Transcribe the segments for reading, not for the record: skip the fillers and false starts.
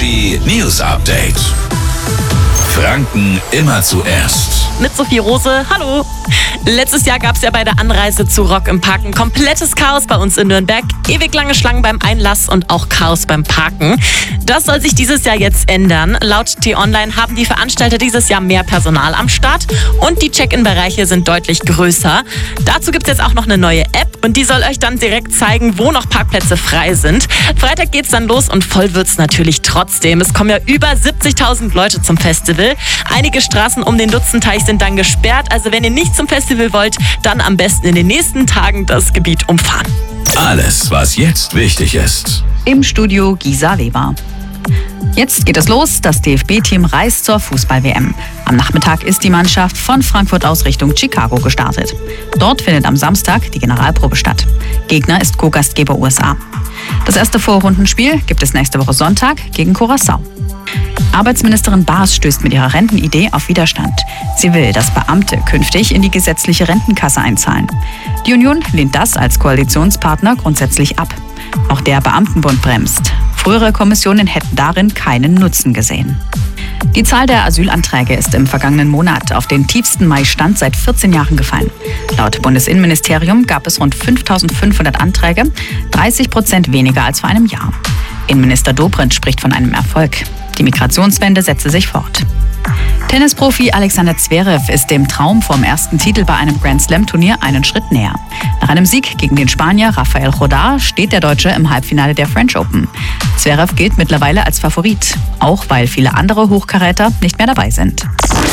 Energy News Update. Franken immer zuerst. Mit Sophie Rose, hallo. Letztes Jahr gab es ja bei der Anreise zu Rock im Park ein komplettes Chaos bei uns in Nürnberg. Ewig lange Schlangen beim Einlass und auch Chaos beim Parken. Das soll sich dieses Jahr jetzt ändern. Laut T-Online haben die Veranstalter dieses Jahr mehr Personal am Start und die Check-in-Bereiche sind deutlich größer. Dazu gibt es jetzt auch noch eine neue App und die soll euch dann direkt zeigen, wo noch Parkplätze frei sind. Freitag geht's dann los und voll wird's natürlich trotzdem. Es kommen ja über 70.000 Leute zum Festival. Einige Straßen um den Lutzenteich sind dann gesperrt. Also wenn ihr nicht zum Festival wollt, dann am besten in den nächsten Tagen das Gebiet umfahren. Alles, was jetzt wichtig ist. Im Studio Gisa Weber. Jetzt geht es los. Das DFB-Team reist zur Fußball-WM. Am Nachmittag ist die Mannschaft von Frankfurt aus Richtung Chicago gestartet. Dort findet am Samstag die Generalprobe statt. Gegner ist Co-Gastgeber USA. Das erste Vorrundenspiel gibt es nächste Woche Sonntag gegen Curaçao. Arbeitsministerin Baas stößt mit ihrer Rentenidee auf Widerstand. Sie will, dass Beamte künftig in die gesetzliche Rentenkasse einzahlen. Die Union lehnt das als Koalitionspartner grundsätzlich ab. Auch der Beamtenbund bremst. Frühere Kommissionen hätten darin keinen Nutzen gesehen. Die Zahl der Asylanträge ist im vergangenen Monat auf den tiefsten Mai-Stand seit 14 Jahren gefallen. Laut Bundesinnenministerium gab es rund 5.500 Anträge, 30% weniger als vor einem Jahr. Innenminister Dobrindt spricht von einem Erfolg. Die Migrationswende setze sich fort. Tennisprofi Alexander Zverev ist dem Traum vom ersten Titel bei einem Grand-Slam-Turnier einen Schritt näher. Nach einem Sieg gegen den Spanier Rafael Rodar steht der Deutsche im Halbfinale der French Open. Zverev gilt mittlerweile als Favorit, auch weil viele andere Hochkaräter nicht mehr dabei sind.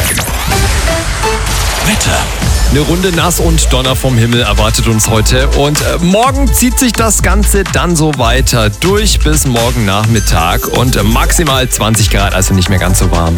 Wetter. Eine Runde Nass und Donner vom Himmel erwartet uns heute und morgen zieht sich das Ganze dann so weiter durch bis morgen Nachmittag und maximal 20 Grad, also nicht mehr ganz so warm.